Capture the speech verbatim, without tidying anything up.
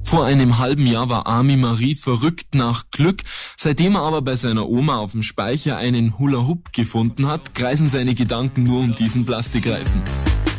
Vor einem halben Jahr war Armin Marie verrückt nach Glück. Seitdem er aber bei seiner Oma auf dem Speicher einen Hula-Hoop gefunden hat, kreisen seine Gedanken nur um diesen Plastikreifen.